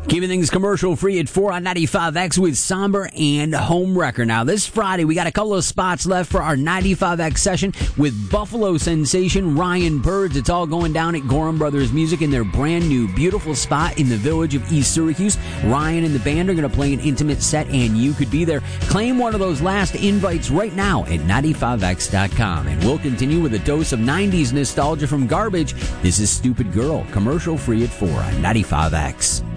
Keeping things commercial free at 4 on 95X with Somber and Homewrecker. Now, this Friday, we got a couple of spots left for our 95X session with Buffalo sensation Ryan Birds. It's all going down at Gorham Brothers Music in their brand new, beautiful spot in the village of East Syracuse. Ryan and the band are going to play an intimate set, and you could be there. Claim one of those last invites right now at 95X.com. And we'll continue with a dose of 90s nostalgia from Garbage. This is Stupid Girl, commercial free at 4 on 95X.